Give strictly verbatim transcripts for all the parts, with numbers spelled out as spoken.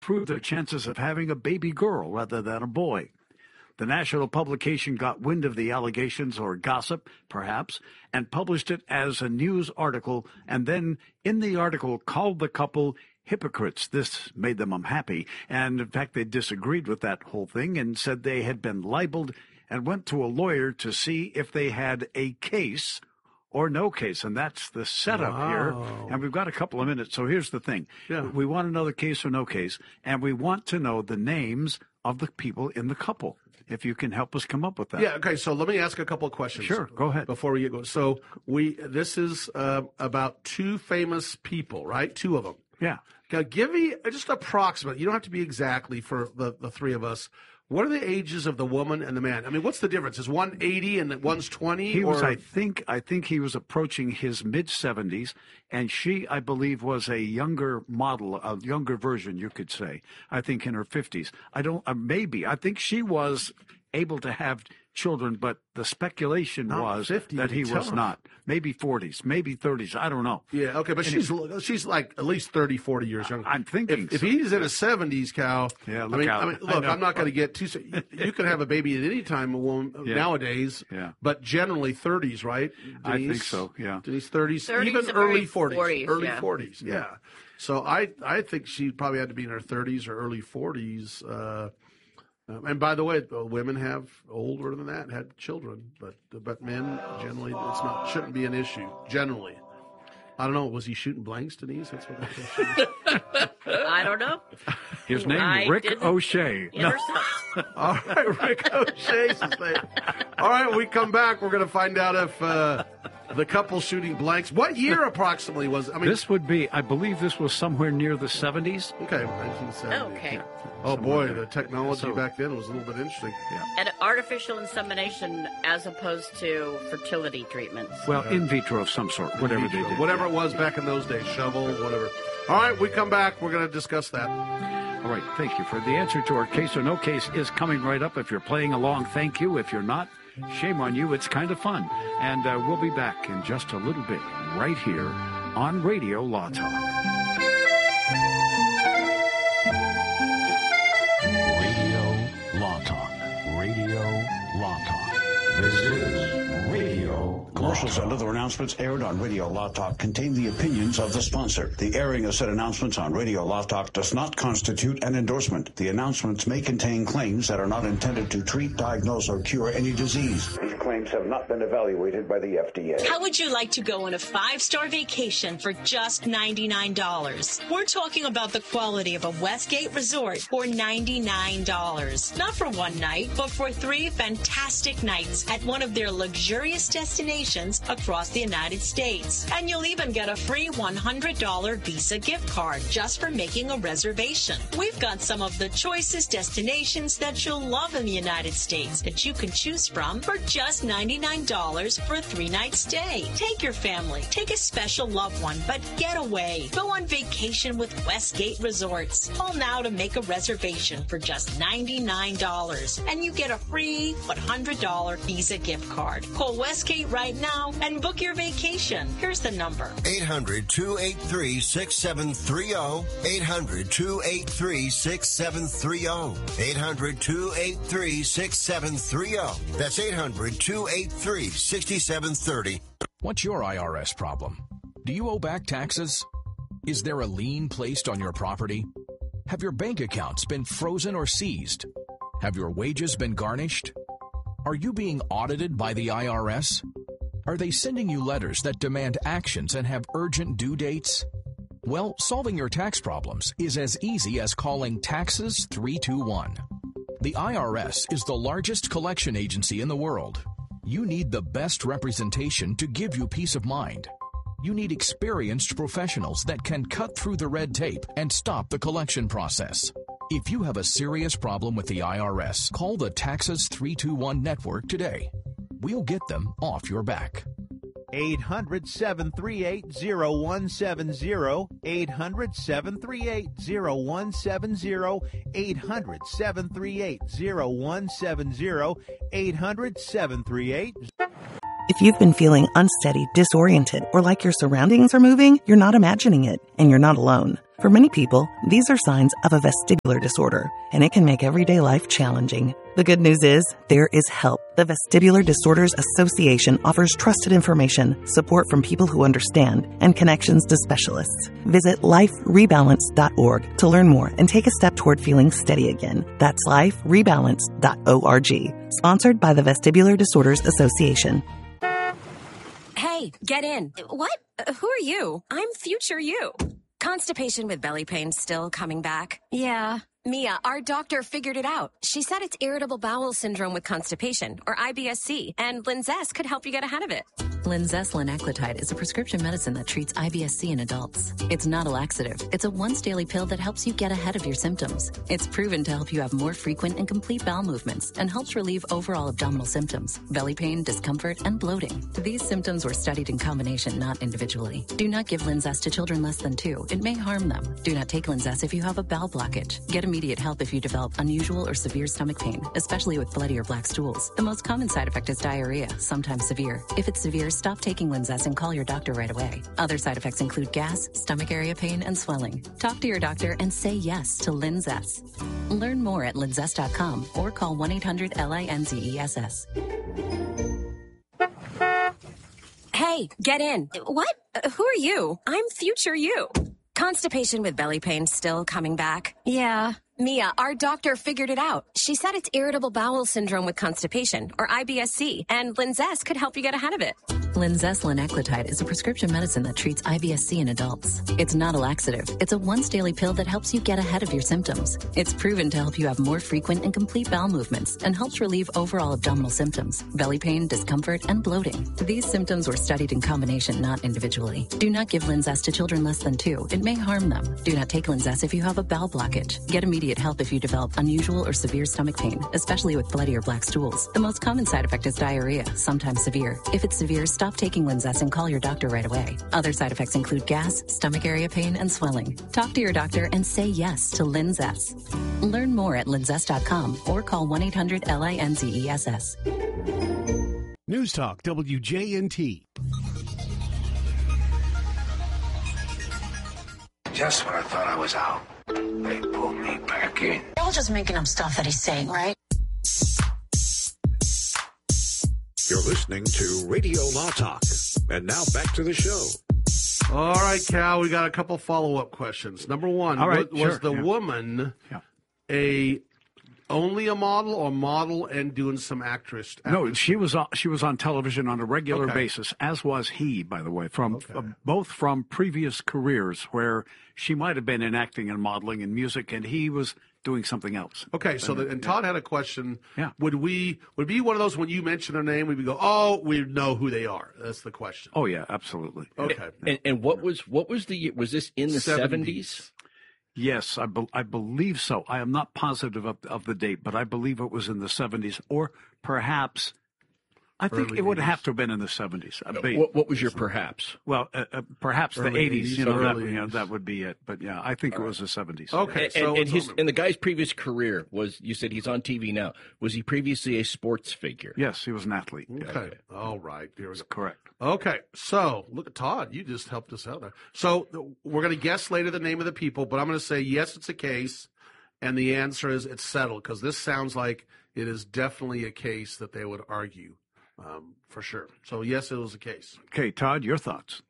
improve their chances of having a baby girl rather than a boy. The national publication got wind of the allegations, or gossip, perhaps, and published it as a news article, and then in the article called the couple hypocrites. This made them unhappy, and in fact they disagreed with that whole thing and said they had been libeled and went to a lawyer to see if they had a case or no case, and that's the setup Wow. here. And we've got a couple of minutes, so here's the thing. Yeah. We want another case or no case, and we want to know the names of the people in the couple, if you can help us come up with that. Yeah, okay, so let me ask a couple of questions. Sure, go ahead. Before we get going. So we this is uh, about two famous people, right? Two of them. Yeah. Now, give me just approximate. You don't have to be exactly for the, the three of us. What are the ages of the woman and the man? I mean, what's the difference? Is one eighty and one's twenty? He or? was, I think, I think he was approaching his mid seventies, and she, I believe, was a younger model, a younger version, you could say. I think in her fifties. I don't, uh, maybe. I think she was able to have children, but the speculation Not was fifty, that he you was tell. not. Maybe forties, maybe thirties. I don't know. Yeah, okay, but And she's she's like at least thirty, forty years younger. I'm thinking If, if so. he's in his seventies, Cal, Yeah, I look mean, out. I mean, I look, know. I'm not going to get too. You, you can have a baby at any time, a woman Yeah. nowadays. Yeah. But generally thirties, right? I think Denise? so, yeah. Denise, thirties, thirties, even early early forties, forties, early yeah. forties, yeah. So I I think she probably had to be in her thirties or early forties. Uh, um, and by the way, uh, women have older than that had children, but but men generally it's not shouldn't be an issue generally. I don't know. Was he shooting blanks, Denise? That's what that question is. I don't know. His name, I Rick didn't O'Shea. No. intercept. All right, Rick O'Shea's his name. All right, when we come back, we're going to find out if uh, the couple shooting blanks. What year approximately was? I mean, This would be, I believe this was somewhere near the seventies. okay, nineteen seventy. Okay. Oh Somewhere boy, there. the technology So- back then was a little bit interesting. And artificial insemination as opposed to fertility treatments. Well, in vitro of some sort, whatever they did. Whatever it was back in those days, shovel, whatever. All right, we come back. We're going to discuss that. All right, thank you. For the answer to our case or no case is coming right up. If you're playing along, thank you. If you're not, shame on you. It's kind of fun. And uh, we'll be back in just a little bit right here on Radio Law Talk. Radio Law Talk. Radio Law Talk. This is Radio Commercials and other announcements aired on Radio Law Talk contain the opinions of the sponsor. The airing of said announcements on Radio Law Talk does not constitute an endorsement. The announcements may contain claims that are not intended to treat, diagnose, or cure any disease. These claims have not been evaluated by the F D A. How would you like to go on a five-star vacation for just ninety-nine dollars? We're talking about the quality of a Westgate resort for ninety-nine dollars. Not for one night, but for three fantastic nights at one of their luxurious destinations across the United States. And you'll even get a free one hundred dollars Visa gift card just for making a reservation. We've got some of the choicest destinations that you'll love in the United States that you can choose from for just ninety-nine dollars for a three-night stay. Take your family, take a special loved one, but get away. Go on vacation with Westgate Resorts. Call now to make a reservation for just ninety-nine dollars, and you get a free one hundred dollars Visa gift card. Call Westgate right now and book your vacation. Here's the number. eight hundred, two eight three, six seven three zero. eight hundred, two eight three, six seven three zero. eight hundred, two eight three, six seven three zero. That's eight hundred, two eight three, six seven three zero. What's your I R S problem? Do you owe back taxes? Is there a lien placed on your property? Have your bank accounts been frozen or seized? Have your wages been garnished? Are you being audited by the I R S? Are they sending you letters that demand actions and have urgent due dates? Well, solving your tax problems is as easy as calling Taxes three two one. The I R S is the largest collection agency in the world. You need the best representation to give you peace of mind. You need experienced professionals that can cut through the red tape and stop the collection process. If you have a serious problem with the I R S, call the Taxes three two one network today. We'll get them off your back. eight hundred, seven three eight, zero one seven zero. eight hundred, seven three eight, zero one seven zero. eight hundred, seven three eight, zero one seven zero. eight hundred, seven three eight. If you've been feeling unsteady, disoriented, or like your surroundings are moving, you're not imagining it, and you're not alone. For many people, these are signs of a vestibular disorder, and it can make everyday life challenging. The good news is, there is help. The Vestibular Disorders Association offers trusted information, support from people who understand, and connections to specialists. Visit life rebalance dot org to learn more and take a step toward feeling steady again. That's life rebalance dot org. Sponsored by the Vestibular Disorders Association. Hey, get in. What? Uh, who are you? I'm future you. Constipation with belly pain still coming back? Yeah. Mia, our doctor figured it out. She said it's irritable bowel syndrome with constipation, or I B S C, and Linzess could help you get ahead of it. Linzess linaclotide is a prescription medicine that treats I B S C in adults. It's not a laxative. It's a once-daily pill that helps you get ahead of your symptoms. It's proven to help you have more frequent and complete bowel movements and helps relieve overall abdominal symptoms, belly pain, discomfort, and bloating. These symptoms were studied in combination, not individually. Do not give Linzess to children less than two. It may harm them. Do not take Linzess if you have a bowel blockage. Get immediate help if you develop unusual or severe stomach pain, especially with bloody or black stools. The most common side effect is diarrhea, sometimes severe. If it's severe, stop taking Linzess and call your doctor right away. Other side effects include gas, stomach area pain, and swelling. Talk to your doctor and say yes to Linzess. Learn more at linzess dot com or call one eight hundred L I N Z E S S. Hey, get in. What? Uh, who are you? I'm future you. Constipation with belly pain still coming back? Yeah. Mia, our doctor figured it out. She said it's irritable bowel syndrome with constipation, or I B S C, and Linzess could help you get ahead of it. Linzess linaclotide is a prescription medicine that treats I B S C in adults. It's not a laxative. It's a once-daily pill that helps you get ahead of your symptoms. It's proven to help you have more frequent and complete bowel movements and helps relieve overall abdominal symptoms, belly pain, discomfort, and bloating. These symptoms were studied in combination, not individually. Do not give Linzess to children less than two. It may harm them. Do not take Linzess if you have a bowel blockage. Get immediate help if you develop unusual or severe stomach pain, especially with bloody or black stools. The most common side effect is diarrhea, sometimes severe. If it's severe, stop taking Linzess and call your doctor right away. Other side effects include gas, stomach area pain, and swelling. Talk to your doctor and say yes to Linzess. Learn more at linzess dot com or call one eight hundred L I N Z E S S. News Talk W J N T. Just when I thought I was out, they pulled me back in. You're all just making up stuff that he's saying, right? You're listening to Radio Law Talk. And now back to the show. All right, Cal, we got a couple follow-up questions. Number one, All right, was, sure, was the yeah. woman Yeah. a only a model or model and doing some actress? No, she was on, she was on television on a regular Okay. basis, as was he, by the way, from Okay. uh, both from previous careers where she might have been in acting and modeling and music, and he was doing something else. Okay, so the, and Todd had a question. Yeah. Would we would it be one of those when you mention their name, we'd go, oh, we know who they are? That's the question. Oh yeah, absolutely. Okay. And, and what was what was the year? Was this in the seventies? Yes, I, be, I believe so. I am not positive of, of the date, but I believe it was in the seventies, or perhaps I think Early it would eighties. have to have been in the seventies. I be- What, what was your perhaps? Well, uh, uh, perhaps the Early eighties. eighties, You know, that, early you know, eighties. that would be it. But yeah, I think it was the seventies. Okay, And, so and it's his on- and the guy's previous career was, you said he's on T V now. Was he previously a sports figure? Yes, he was an athlete. Okay. All right. Here we go. Correct. Okay. So, look at Todd. You just helped us out there. So, th- we're going to guess later the name of the people, but I'm going to say, yes, it's a case. And the answer is it's settled, because this sounds like it is definitely a case that they would argue um, for sure. So, yes, it was a case. Okay, Todd, your thoughts?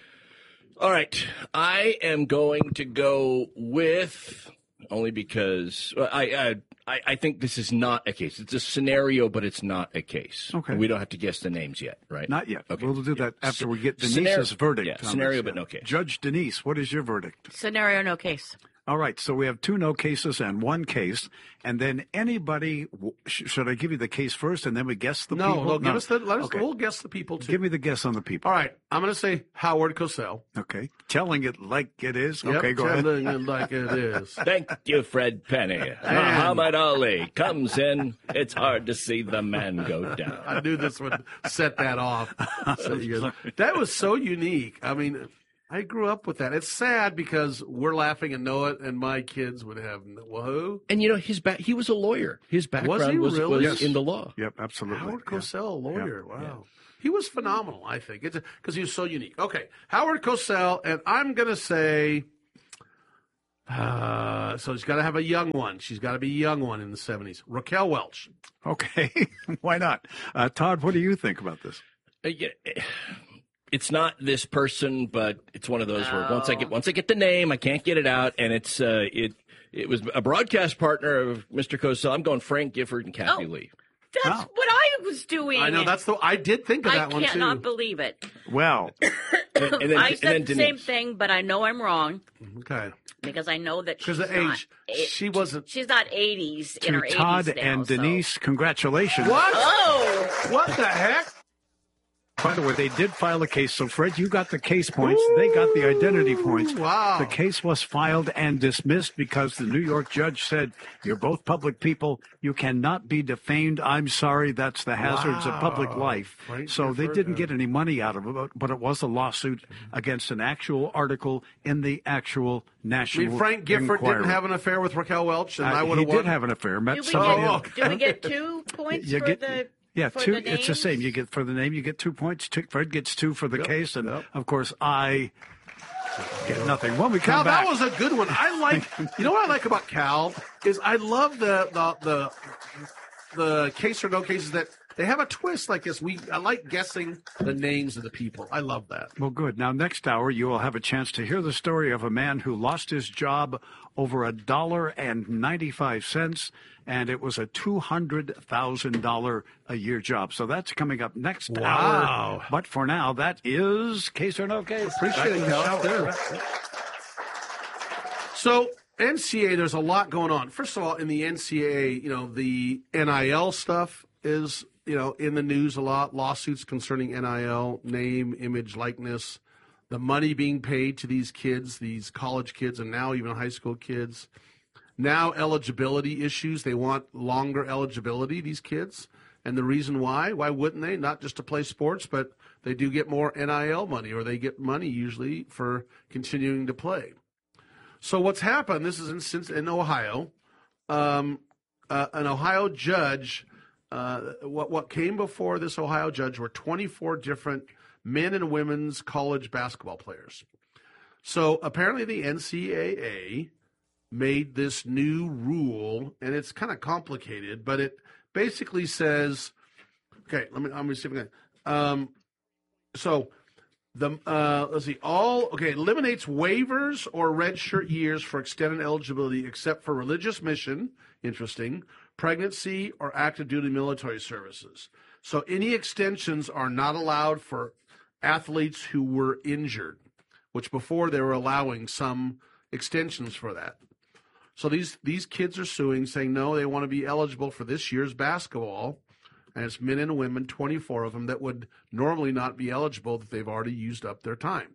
All right. I am going to go with, only because well, I, I I I think this is not a case. It's a scenario, but it's not a case. Okay. We don't have to guess the names yet, right? Not yet. Okay. We'll do that after we get Denise's Scenario- verdict. yeah, on scenario, this, but yeah. no case. Judge Denise, what is your verdict? Scenario, no case. All right, so we have two no cases and one case, and then anybody. Sh- should I give you the case first, and then we guess the No, people? no, give us the, let us, Okay. we'll guess the people too. Give me the guess on the people. All right. I'm going to say Howard Cosell. Okay, telling it like it is. Yep, Okay, go ahead. telling it like it is. Thank you, Fred Penny. Muhammad Ali comes in. It's hard to see the man go down. I knew this would set that off. So you guys- that was so unique. I mean, I grew up with that. It's sad because we're laughing and know it, and my kids would have whoa. And you know, his back, he was a lawyer. His background he was, really? was Yes. in the law. Yep, absolutely. Howard Yeah. Cosell, lawyer. Yeah. Wow. He was phenomenal, I think. It's because he was so unique. Okay, Howard Cosell, and I'm going to say Uh, so she's got to have a young one. She's got to be a young one in the seventies. Raquel Welch. Okay, why not? Uh, Todd, what do you think about this? Uh, yeah, it's not this person, but it's one of those No. where once I get once I get the name, I can't get it out, and it's uh, it it was a broadcast partner of Mister Cosell. I'm going Frank Gifford and Kathy Oh. Lee. That's Wow. what I was doing. I know that's the. I did think of I that one too. cannot believe it. Well, and, and then, I and said then the same Denise. thing, but I know I'm wrong Okay. because I know that she's Because the not. age, eight- she wasn't. She's not eighties in to her Todd eighties now, and so- Denise, congratulations. What? Oh, What the heck? By the way, they did file a case. So, Fred, you got the case points. They got the identity points. Wow. The case was filed and dismissed because the New York judge said, you're both public people. You cannot be defamed. I'm sorry. That's the hazards of public Wow. life. Frank So they Gifford didn't and- get any money out of it, but it was a lawsuit against an actual article in the actual I National mean, Frank Gifford Inquirer. didn't have an affair with Raquel Welch, and Uh, I would he have won. did have an affair. Met do we, somebody get, else. do we get two points You for get- the? Yeah, for two. the It's the same. names? You get for the name, you get two points. T- Fred gets two for the Yep, case, and yep. of course I get nothing. When we come Cal, back, that was a good one. I like. You know what I like about Cal is I love the the the the case or no cases that they have a twist like this. We I like guessing the names of the people. I love that. well, good. Now, next hour, you will have a chance to hear the story of a man who lost his job over a dollar and ninety-five cents, and it was a two hundred thousand dollar a year job. So that's coming up next Wow. hour. But for now, that is Case or No Case. Appreciate Back it, to the Cal. show. Yeah. So N C A A, there's a lot going on. First of all, in the N C A A, you know, the N I L stuff is, you know, in the news a lot. Lawsuits concerning N I L, name, image, likeness, the money being paid to these kids, these college kids, and now even high school kids. Now eligibility issues. They want longer eligibility, these kids. And the reason why, why wouldn't they? Not just to play sports, but they do get more N I L money, or they get money usually for continuing to play. So what's happened, this is in, since in Ohio, um, uh, an Ohio judge, uh, what, what came before this Ohio judge were twenty-four different men and women's college basketball players. So apparently the N C A A made this new rule, and it's kind of complicated, but it basically says, okay, let me, let me see if I can, um, so the, uh, let's see, all, okay, eliminates waivers or redshirt years for extended eligibility except for religious mission, interesting, pregnancy, or active duty military services. So any extensions are not allowed for athletes who were injured, which before they were allowing some extensions for that. So these these kids are suing, saying no, they want to be eligible for this year's basketball, and it's men and women, twenty-four of them, that would normally not be eligible that they've already used up their time.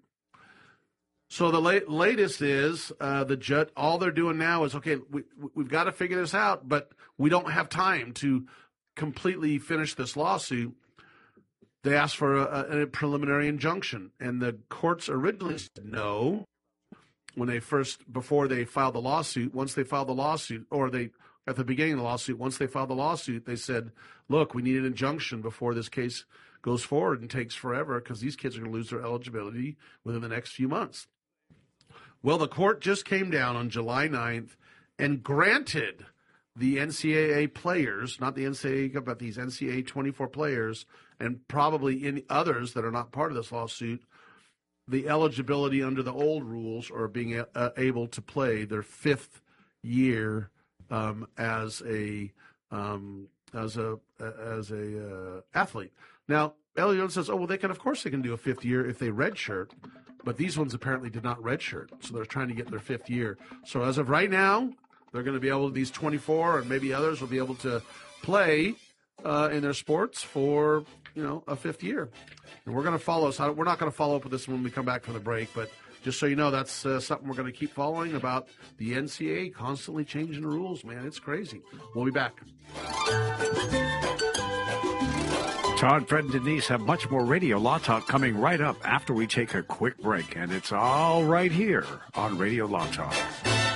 So the late, latest is uh, the judge. All they're doing now is, okay, we, we've got to figure this out, but we don't have time to completely finish this lawsuit. They asked for a, a preliminary injunction, and the courts originally said no. When they first, before they filed the lawsuit, once they filed the lawsuit, or they, at the beginning of the lawsuit, once they filed the lawsuit, they said, look, we need an injunction before this case goes forward and takes forever because these kids are going to lose their eligibility within the next few months. Well, the court just came down on July ninth and granted the N C A A players, not the N C A A, but these N C A A twenty-four players, and probably any others that are not part of this lawsuit, the eligibility under the old rules, or being uh, able to play their fifth year um, as a um, as a as a uh, athlete. Now, Elliot says, "Oh well, they can. Of course, they can do a fifth year if they redshirt, but these ones apparently did not redshirt, so they're trying to get their fifth year. So as of right now, they're going to be able. These twenty-four and maybe others will be able to play uh, in their sports for you know a fifth year." And we're going to follow. So we're not going to follow up with this when we come back from the break, but just so you know, that's uh, something we're going to keep following about the N C A A constantly changing the rules, man. It's crazy. We'll be back. Todd, Fred, and Denise have much more Radio Law Talk coming right up after we take a quick break, and it's all right here on Radio Law Talk.